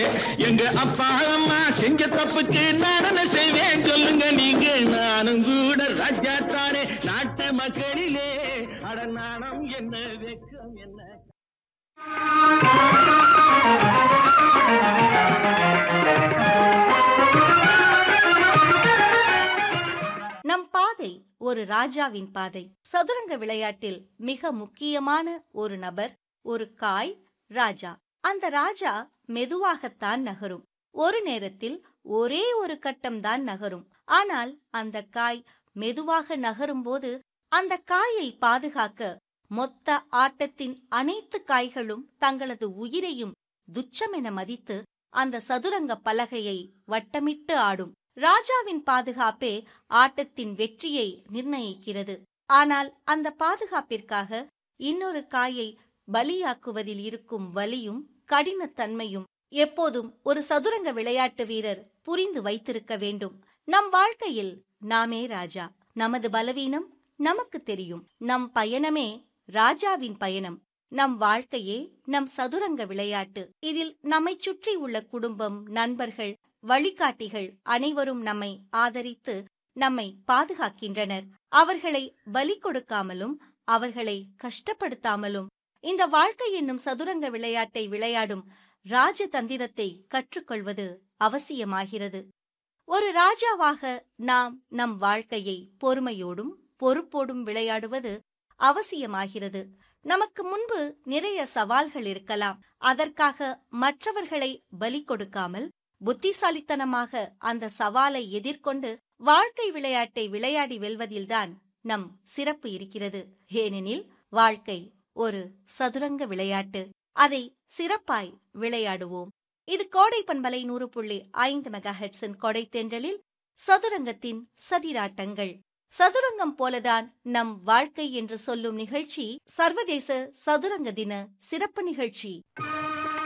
எங்க அப்பா அம்மா செஞ்ச தப்புக்கு நான் என்ன செய்வேன் சொல்லுங்க நீங்க. நானும் கூட ராஜா தானே நாட்டு மக்களிலே. அட நாணம் என்ன வெக்கம் என்ன. நம் பாதை ஒரு ராஜாவின் பாதை. சதுரங்க விளையாட்டில் மிக முக்கியமான ஒரு நபர், ஒரு காய், ராஜா. அந்த ராஜா மெதுவாகத்தான் நகரும். ஒரு நேரத்தில் ஒரே ஒரு கட்டம்தான் நகரும். ஆனால் அந்த காய் மெதுவாக நகரும்போது அந்த காயை பாதுகாக்க மொத்த ஆட்டத்தின் அனைத்து காய்களும் தங்களது உயிரையும் துச்சமென மதித்து அந்த சதுரங்க பலகையை வட்டமிட்டு ஆடும். ராஜாவின் பாதுகாப்பே ஆட்டத்தின் வெற்றியை நிர்ணயிக்கிறது. ஆனால் அந்த பாதுகாப்பிற்காக இன்னொரு காயை பலியாக்குவதில் இருக்கும் வலியும் கடினத்தன்மையும் எப்போதும் ஒரு சதுரங்க விளையாட்டு வீரர் புரிந்து வைத்திருக்க வேண்டும். நம் வாழ்க்கையில் நாமே ராஜா. நமது பலவீனம் நமக்கு தெரியும். நம் பயணமே ராஜாவின் பயணம். நம் வாழ்க்கையே நம் சதுரங்க விளையாட்டு. இதில் நம்மை சுற்றி உள்ள குடும்பம், நண்பர்கள், வழிகாட்டிகள் அனைவரும் நம்மை ஆதரித்து நம்மை பாதுகாக்கின்றனர். அவர்களை பலி கொடுக்காமலும் அவர்களை கஷ்டப்படுத்தாமலும் இந்த வாழ்க்கை என்னும் சதுரங்க விளையாட்டை விளையாடும் ராஜதந்திரத்தை கற்றுக்கொள்வது அவசியமாகிறது. ஒரு ராஜாவாக நாம் நம் வாழ்க்கையை பொறுமையோடும் பொறுப்போடும் விளையாடுவது அவசியமாகிறது. நமக்கு முன்பு நிறைய சவால்கள் இருக்கலாம். அதற்காக மற்றவர்களை பலி கொடுக்காமல் புத்திசாலித்தனமாக அந்த சவாலை எதிர்கொண்டு வாழ்க்கை விளையாட்டை விளையாடி வெல்வதில்தான் நம் சிறப்பு இருக்கிறது. ஏனெனில் வாழ்க்கை ஒரு சதுரங்க விளையாட்டு. அதை சிறப்பாய் விளையாடுவோம். இது கோடை பண்பலை 100.5 மெகாஹெர்ட்ஸின் கொடை தென்றலில் சதுரங்கத்தின் சதிராட்டங்கள். சதுரங்கம் போலதான் நம் வாழ்க்கை என்று சொல்லும் நிகழ்ச்சி சர்வதேச சதுரங்க தின சிறப்பு நிகழ்ச்சி.